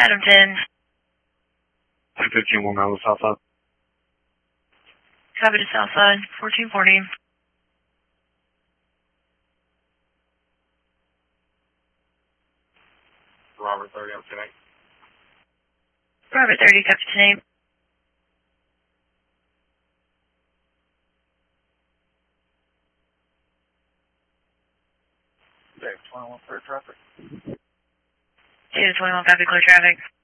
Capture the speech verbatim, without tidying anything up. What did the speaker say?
Adam ten. two fifteen one mile south side. Copy to south side, fourteen forty. Robert thirty up tonight. Robert thirty, copy tonight. Okay, twenty-one clear traffic. Two to twenty-one, copy, clear traffic.